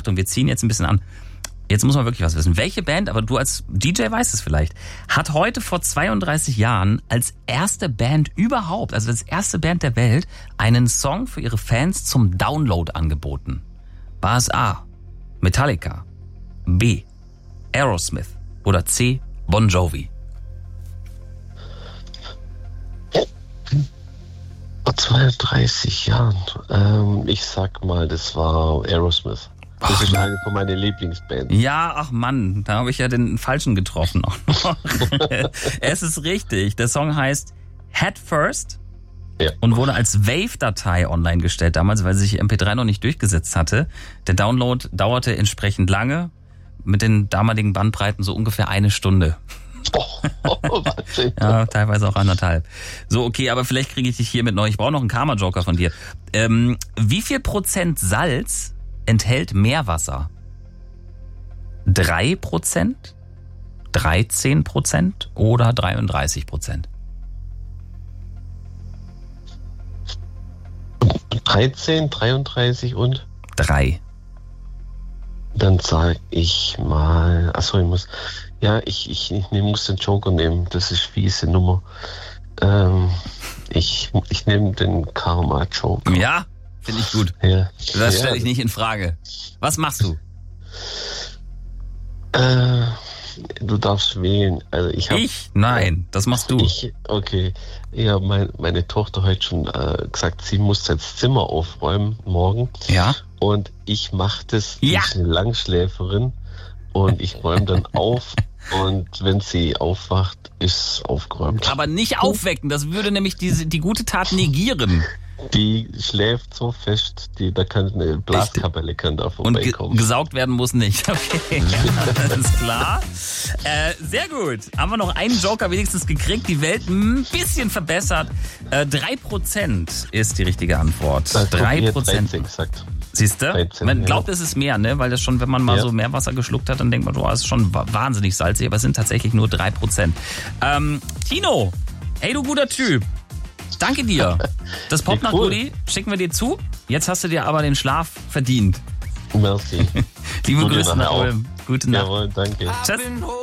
Achtung, wir ziehen jetzt ein bisschen an. Jetzt muss man wirklich was wissen. Welche Band, aber du als DJ weißt es vielleicht, hat heute vor 32 Jahren als erste Band überhaupt, also als erste Band der Welt, einen Song für ihre Fans zum Download angeboten? War es A, Metallica, B, Aerosmith oder C, Bon Jovi? Vor 32 Jahren. Ich sag mal, das war Aerosmith. Das ist eine von meinen Lieblingsbands. Ja, ach Mann, da habe ich ja den Falschen getroffen auch noch. Es ist richtig. Der Song heißt Head First und wurde als Wave-Datei online gestellt damals, weil sich MP3 noch nicht durchgesetzt hatte. Der Download dauerte entsprechend lange, mit den damaligen Bandbreiten so ungefähr 1 Stunde. Ja, teilweise auch 1,5. So, okay, aber vielleicht kriege ich dich hiermit noch. Ich brauche noch einen Karma-Joker von dir. Wie viel Prozent Salz enthält Meerwasser? 3%, 13% oder 33%? 13, 33 und? 3. Dann sage ich mal, achso, ich muss den Joker nehmen, das ist fiese Nummer. Ich nehme den Karma-Joker. Ja, finde ich gut. Ja. Das stelle ich nicht in Frage. Was machst du? Du darfst wählen. Also Nein, das machst du. Okay. Ja, meine Tochter hat schon gesagt, sie muss das Zimmer aufräumen morgen. Ja. Und ich mache das. Ja. Sie ist eine Langschläferin. Und ich räume dann auf. Und wenn sie aufwacht, ist es aufgeräumt. Aber nicht aufwecken, das würde nämlich die gute Tat negieren. Die schläft so fest, da kann eine Blaskapelle da vorbeikommen. Und gesaugt werden muss nicht. Okay, alles klar. Sehr gut. Haben wir noch einen Joker wenigstens gekriegt, die Welt ein bisschen verbessert. 3% ist die richtige Antwort. 3%. Exakt. Siehst du? Man glaubt, es ist mehr, ne? Weil das schon, wenn man mal so Meerwasser geschluckt hat, dann denkt man, es ist schon wahnsinnig salzig, aber es sind tatsächlich nur 3%. Tino, hey du guter Typ. Danke dir. Das Popnacht-Goodie schicken wir dir zu. Jetzt hast du dir aber den Schlaf verdient. Merci. Liebe Grüße nach Ulm. Gute Nacht. Jawohl, danke. Tschüss.